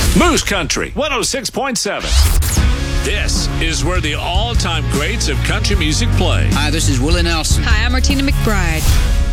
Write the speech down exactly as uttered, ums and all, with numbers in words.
Moose Country one oh six point seven. This is where the all-time greats of country music play. Hi, this is Willie Nelson. Hi, I'm Martina McBride.